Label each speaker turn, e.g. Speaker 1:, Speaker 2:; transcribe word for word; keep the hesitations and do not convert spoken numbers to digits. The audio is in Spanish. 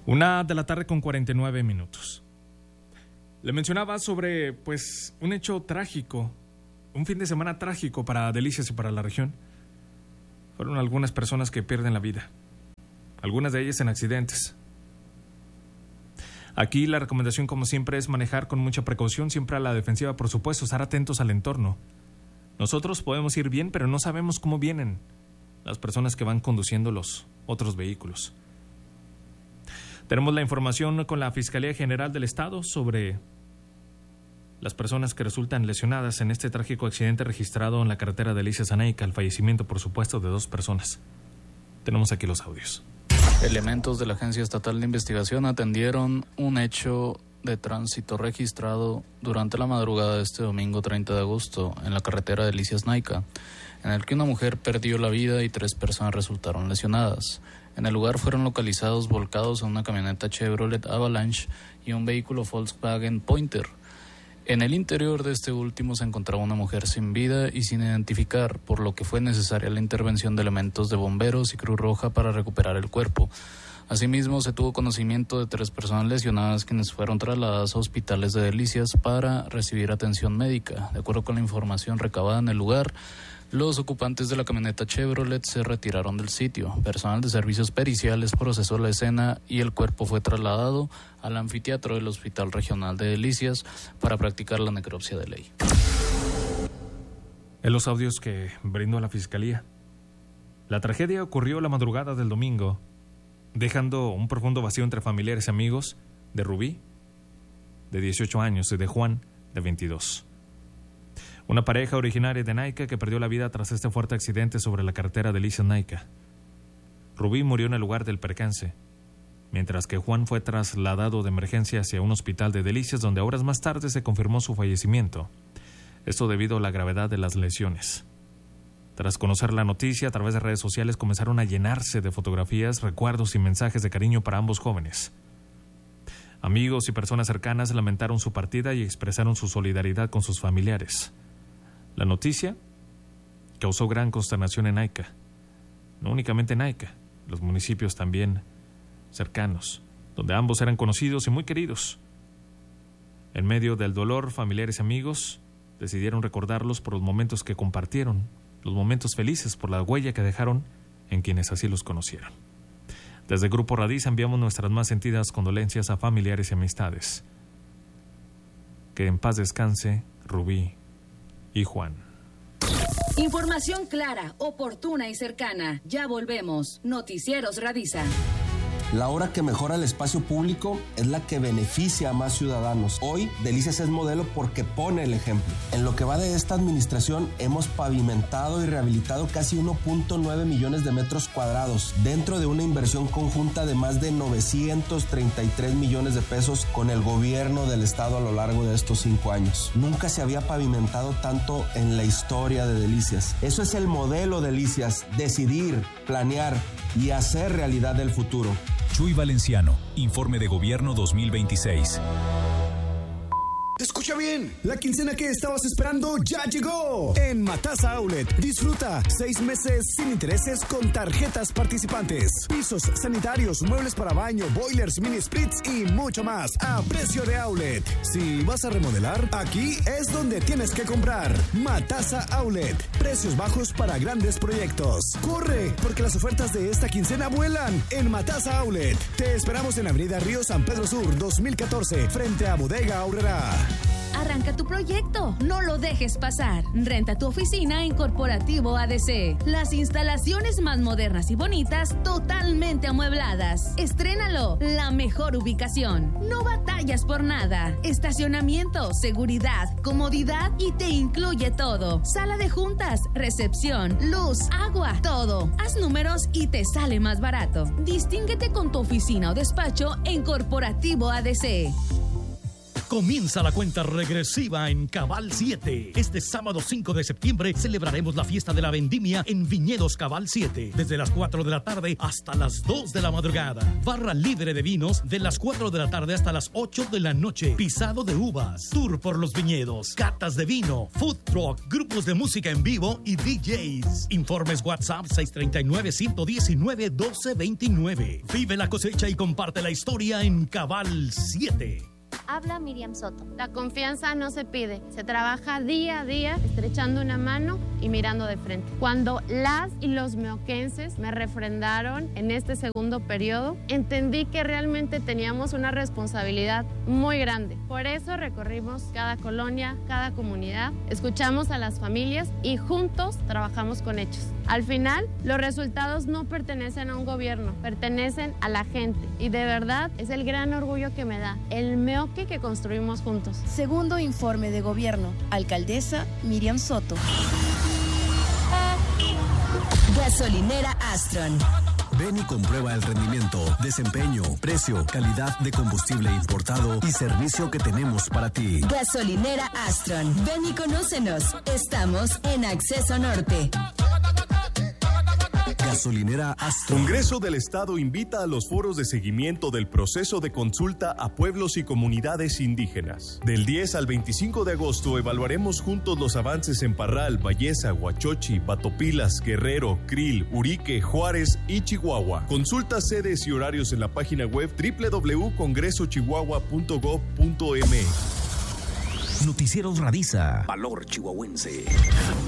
Speaker 1: Una de la tarde con cuarenta y nueve minutos. Le mencionaba sobre, pues, un hecho trágico, un fin de semana trágico para Delicias y para la región. Fueron algunas personas que pierden la vida, algunas de ellas en accidentes. Aquí la recomendación, como siempre, es manejar con mucha precaución, siempre a la defensiva, por supuesto, estar atentos al entorno. Nosotros podemos ir bien, pero no sabemos cómo vienen las personas que van conduciendo los otros vehículos. Tenemos la información con la Fiscalía General del Estado sobre las personas que resultan lesionadas en este trágico accidente registrado en la carretera Delicias-Anaica, el fallecimiento, por supuesto, de dos personas. Tenemos aquí los audios.
Speaker 2: Elementos de la Agencia Estatal de Investigación atendieron un hecho de tránsito registrado durante la madrugada de este domingo treinta de agosto en la carretera Delicias-Naica, en el que una mujer perdió la vida y tres personas resultaron lesionadas. En el lugar fueron localizados volcados en una camioneta Chevrolet Avalanche y un vehículo Volkswagen Pointer. En el interior de este último se encontraba una mujer sin vida y sin identificar, por lo que fue necesaria la intervención de elementos de bomberos y Cruz Roja para recuperar el cuerpo. Asimismo, se tuvo conocimiento de tres personas lesionadas quienes fueron trasladadas a hospitales de Delicias para recibir atención médica. De acuerdo con la información recabada en el lugar, los ocupantes de la camioneta Chevrolet se retiraron del sitio. Personal de servicios periciales procesó la escena y el cuerpo fue trasladado al anfiteatro del Hospital Regional de Delicias para practicar la necropsia de ley.
Speaker 1: En los audios que brindó la Fiscalía, la tragedia ocurrió la madrugada del domingo, dejando un profundo vacío entre familiares y amigos de Rubí, de dieciocho años, y de Juan, de veintidós. Una pareja originaria de Naica que perdió la vida tras este fuerte accidente sobre la carretera Delicias-Naica. Rubí murió en el lugar del percance, mientras que Juan fue trasladado de emergencia hacia un hospital de Delicias, donde horas más tarde se confirmó su fallecimiento. Esto debido a la gravedad de las lesiones. Tras conocer la noticia, a través de redes sociales comenzaron a llenarse de fotografías, recuerdos y mensajes de cariño para ambos jóvenes. Amigos y personas cercanas lamentaron su partida y expresaron su solidaridad con sus familiares. La noticia causó gran consternación en Naica. No únicamente en Naica, los municipios también cercanos, donde ambos eran conocidos y muy queridos. En medio del dolor, familiares y amigos decidieron recordarlos por los momentos que compartieron, los momentos felices por la huella que dejaron en quienes así los conocieron. Desde Grupo Radiz enviamos nuestras más sentidas condolencias a familiares y amistades. Que en paz descanse Rubí y Juan.
Speaker 3: Información clara, oportuna y cercana. Ya volvemos. Noticieros Radiza.
Speaker 4: La obra que mejora el espacio público es la que beneficia a más ciudadanos. Hoy, Delicias es modelo porque pone el ejemplo. En lo que va de esta administración, hemos pavimentado y rehabilitado casi uno punto nueve millones de metros cuadrados, dentro de una inversión conjunta de más de novecientos treinta y tres millones de pesos con el gobierno del estado a lo largo de estos cinco años. Nunca se había pavimentado tanto en la historia de Delicias. Eso es el modelo Delicias: decidir, planear y hacer realidad el futuro.
Speaker 5: Chuy Valenciano, Informe de Gobierno dos mil veintiséis.
Speaker 6: Escucha bien, la quincena que estabas esperando ya llegó. En Matasa Outlet, disfruta seis meses sin intereses con tarjetas participantes. Pisos sanitarios, muebles para baño, boilers, mini splits y mucho más a precio de outlet. Si vas a remodelar, aquí es donde tienes que comprar. Matasa Outlet, precios bajos para grandes proyectos. Corre, porque las ofertas de esta quincena vuelan en Matasa Outlet. Te esperamos en Avenida Río San Pedro Sur dos mil catorce, frente a Bodega Aurrera.
Speaker 3: Arranca tu proyecto, no lo dejes pasar. Renta tu oficina en Corporativo A D C. Las instalaciones más modernas y bonitas, totalmente amuebladas. Estrénalo, la mejor ubicación. No batallas por nada. Estacionamiento, seguridad, comodidad y te incluye todo. Sala de juntas, recepción, luz, agua, todo. Haz números y te sale más barato. Distínguete con tu oficina o despacho en Corporativo A D C.
Speaker 7: Comienza la cuenta regresiva en Cabal siete. Este sábado cinco de septiembre celebraremos la fiesta de la vendimia en Viñedos Cabal siete. Desde las cuatro de la tarde hasta las dos de la madrugada. Barra libre de vinos de las cuatro de la tarde hasta las ocho de la noche. Pisado de uvas. Tour por los viñedos. Catas de vino. Food truck. Grupos de música en vivo y D Js. Informes WhatsApp seis tres nueve, uno uno nueve, uno dos dos nueve. Vive la cosecha y comparte la historia en Cabal siete.
Speaker 8: Habla Miriam Soto. La confianza no se pide, se trabaja día a día, estrechando una mano y mirando de frente. Cuando las y los meoquenses me refrendaron en este segundo periodo, entendí que realmente teníamos una responsabilidad muy grande. Por eso recorrimos cada colonia, cada comunidad, escuchamos a las familias y juntos trabajamos con hechos. Al final, los resultados no pertenecen a un gobierno, pertenecen a la gente. Y de verdad, es el gran orgullo que me da el meoque que construimos juntos.
Speaker 3: Segundo informe de gobierno. Alcaldesa Miriam Soto.
Speaker 9: Gasolinera Astron.
Speaker 6: Ven y comprueba el rendimiento, desempeño, precio, calidad de combustible importado y servicio que tenemos para ti.
Speaker 9: Gasolinera Astron. Ven y conócenos. Estamos en Acceso Norte.
Speaker 6: Gasolinera Astron.
Speaker 10: Congreso del Estado invita a los foros de seguimiento del proceso de consulta a pueblos y comunidades indígenas. Del diez al veinticinco de agosto evaluaremos juntos los avances en Parral, Valleza, Huachochi, Patopilas, Guerrero, Krill, Urique, Juárez y Chihuahua. Consulta sedes y horarios en la página web doble u doble u doble u punto congreso chihuahua punto gob punto eme.
Speaker 6: Noticieros Radiza. Valor chihuahuense.